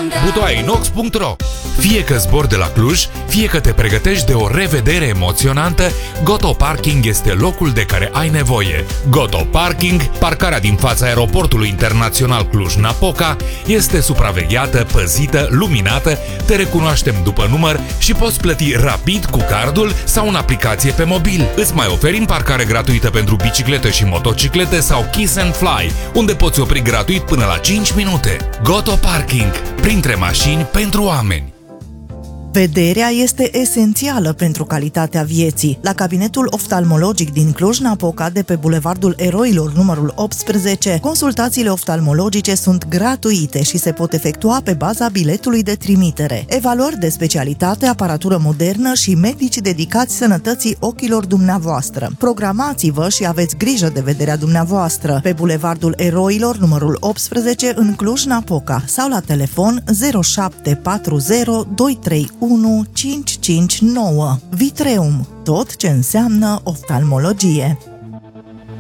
butoainox.ro. Fie că zbori de la Cluj, fie că te pregătești de o revedere emoționantă, Goto Parking este locul de care ai nevoie. Goto Parking, parcarea din fața aeroportului internațional Cluj-Napoca, este supravegheată, păzită, luminată, te recunoaștem după număr și poți plăti rapid cu cardul sau în aplicație pe mobil. Îți mai oferim parcare gratuită pentru biciclete și motociclete sau Kiss and Fly, unde poți opri gratuit până la 5 minute. Goto Parking, printre mașini pentru oameni. Vederea este esențială pentru calitatea vieții. La cabinetul oftalmologic din Cluj-Napoca, de pe Bulevardul Eroilor numărul 18, consultațiile oftalmologice sunt gratuite și se pot efectua pe baza biletului de trimitere. Evaluări de specialitate, aparatură modernă și medici dedicați sănătății ochilor dumneavoastră. Programați-vă și aveți grijă de vederea dumneavoastră pe Bulevardul Eroilor numărul 18 în Cluj-Napoca sau la telefon 0740 231 559. Vitreum, tot ce înseamnă oftalmologie.